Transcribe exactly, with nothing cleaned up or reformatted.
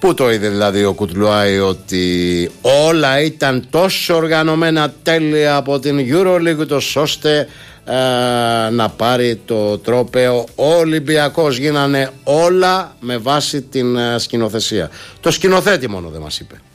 Πού το είδε δηλαδή ο Κουτλουάη ότι όλα ήταν τόσο οργανωμένα τέλεια από την EuroLeague τόσο ώστε ε, να πάρει το τρόπαιο? Ο Ολυμπιακός γίνανε όλα με βάση την ε, σκηνοθεσία. Το σκηνοθέτη μόνο δεν μας είπε.